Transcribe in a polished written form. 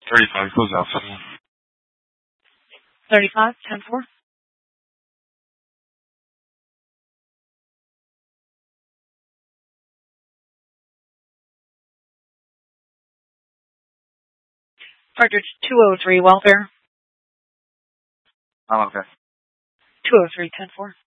35, close out. 35, 10-4. Partridge 203, welfare. I'm okay. 203, 10-4.